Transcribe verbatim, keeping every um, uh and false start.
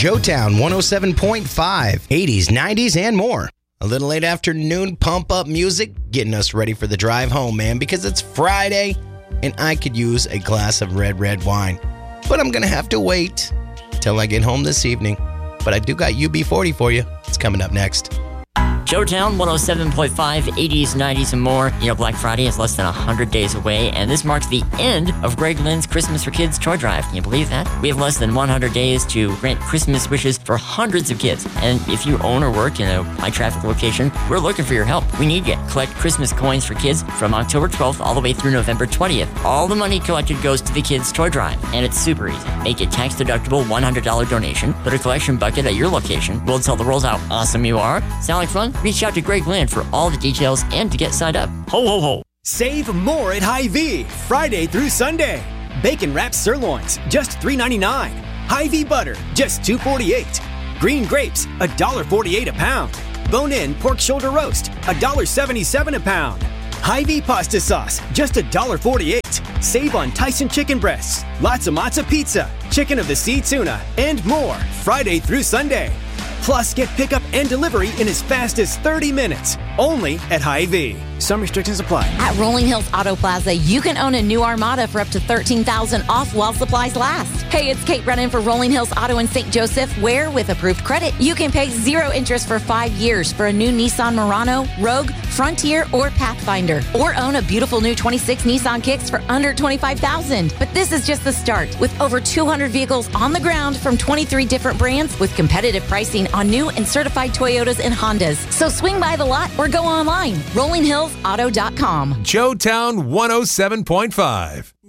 Joetown one oh seven point five, eighties, nineties, and more. A little late afternoon pump up music, getting us ready for the drive home, man, because it's Friday and I could use a glass of red, red wine. But I'm going to have to wait till I get home this evening. But I do got U B forty for you. It's coming up next. Joetown one oh seven point five, eighties, nineties, and more. You know, Black Friday is less than one hundred days away, and this marks the end of Greg Lynn's Christmas for Kids toy drive. Can you believe that? We have less than one hundred days to grant Christmas wishes for hundreds of kids. And if you own or work in a high-traffic location, we're looking for your help. We need you. Collect Christmas coins for kids from October twelfth all the way through November twentieth. All the money collected goes to the kids' toy drive, and it's super easy. Make a tax-deductible one hundred dollars donation. Put a collection bucket at your location. We'll tell the world how awesome you are. Sound like fun? Reach out to Greg Lynn for all the details and to get signed up. Ho, ho, ho. Save more at Hy-Vee, Friday through Sunday. Bacon wrapped sirloins, just three ninety-nine. Hy-Vee butter, just two forty-eight. Green grapes, one dollar forty-eight a pound. Bone-in pork shoulder roast, one dollar seventy-seven a pound. Hy-Vee pasta sauce, just one dollar forty-eight. Save on Tyson chicken breasts, lots of matzo pizza, chicken of the sea tuna, and more, Friday through Sunday. Plus, get pickup and delivery in as fast as thirty minutes. Only at Hy-Vee. Some restrictions apply. At Rolling Hills Auto Plaza, you can own a new Armada for up to thirteen thousand dollars off while supplies last. Hey, it's Kate running for Rolling Hills Auto in Saint Joseph, where, with approved credit, you can pay zero interest for five years for a new Nissan Murano, Rogue, Frontier, or Pathfinder. Or own a beautiful new twenty-six Nissan Kicks for under twenty-five thousand dollars. But this is just the start. With over two hundred vehicles on the ground from twenty-three different brands with competitive pricing on new and certified Toyotas and Hondas. So swing by the lot or go online. rolling hills auto dot com. Joetown one oh seven point five.